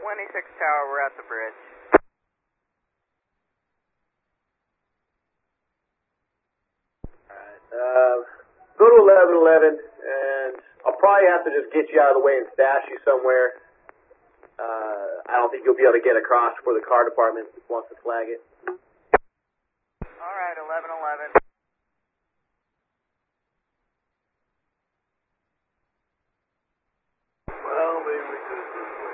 26 Tower, we're at the bridge. Alright, go to 1111, and I'll probably have to just get you out of the way and stash you somewhere. I don't think you'll be able to get across before the car department wants to flag it.